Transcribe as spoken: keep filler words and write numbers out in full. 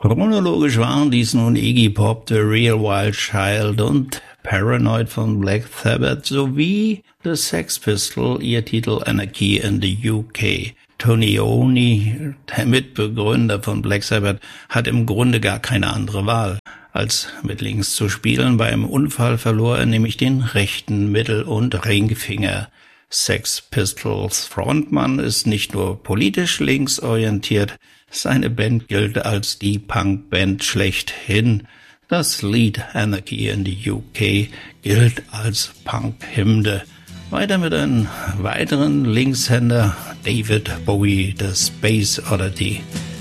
Chronologisch waren dies nun Iggy Pop, The Real Wild Child und Paranoid von Black Sabbath sowie The Sex Pistols, ihr Titel Anarchy in the U K. Tony Iommi, der Mitbegründer von Black Sabbath, hat im Grunde gar keine andere Wahl, als mit links zu spielen. Beim Unfall verlor er nämlich den rechten Mittel- und Ringfinger. Sex Pistols Frontmann ist nicht nur politisch linksorientiert, seine Band gilt als die Punkband schlechthin. Das Lied Anarchy in the U K gilt als Punk-Hymne. Weiter mit einem weiteren Linkshänder, David Bowie, The Space Oddity.